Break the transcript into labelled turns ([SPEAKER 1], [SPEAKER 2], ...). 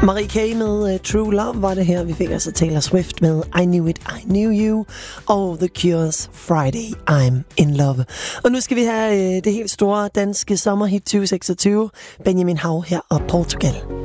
[SPEAKER 1] Marie K. med True Love var det her. Vi fik altså Taylor Swift med I Knew It, I Knew You, og The Cure's Friday, I'm in Love. Og nu skal vi have det helt store danske sommerhit 2026, Benjamin Hav her og Portugal.